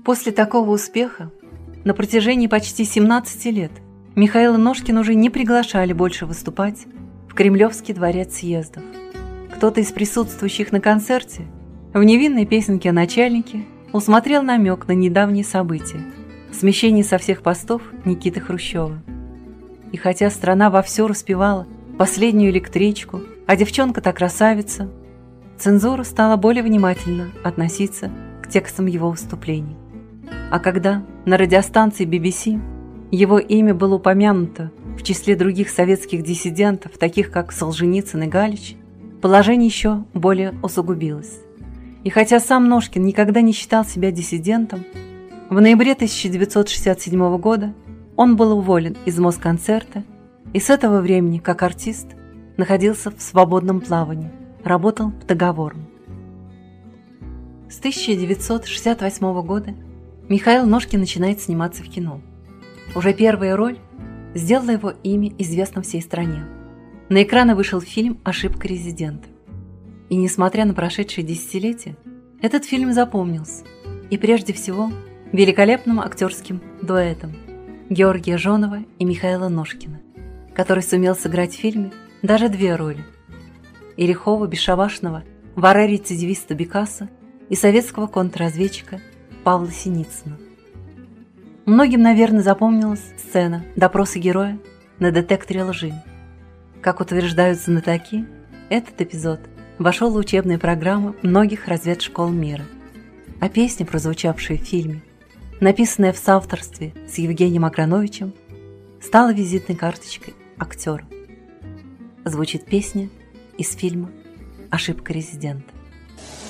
После такого успеха на протяжении почти 17 лет Михаила Ножкина уже не приглашали больше выступать в Кремлевский дворец съездов. Кто-то из присутствующих на концерте в невинной песенке о начальнике усмотрел намек на недавние события – смещение со всех постов Никиты Хрущева. И хотя страна вовсю распевала последнюю электричку, а девчонка-то красавица, цензура стала более внимательно относиться к текстам его выступлений. А когда на радиостанции BBC его имя было упомянуто в числе других советских диссидентов, таких как Солженицын и Галич, положение еще более усугубилось. И хотя сам Ножкин никогда не считал себя диссидентом, в ноябре 1967 года он был уволен из Москонцерта и с этого времени, как артист, находился в свободном плавании, работал по договору. С 1968 года Михаил Ножкин начинает сниматься в кино. Уже первая роль сделала его имя известным всей стране. На экраны вышел фильм «Ошибка резидента». И несмотря на прошедшие десятилетия, этот фильм запомнился. И прежде всего великолепным актерским дуэтом Георгия Жонова и Михаила Ножкина, который сумел сыграть в фильме даже две роли – Ирихова бесшабашного вора-рецидивиста Бекаса и советского контрразведчика Павла Синицына. Многим, наверное, запомнилась сцена допроса героя на детекторе лжи. Как утверждают знатоки, этот эпизод вошел в учебные программы многих разведшкол мира. А песня, прозвучавшая в фильме, написанная в соавторстве с Евгением Аграновичем, стала визитной карточкой актера. Звучит песня из фильма «Ошибка резидента».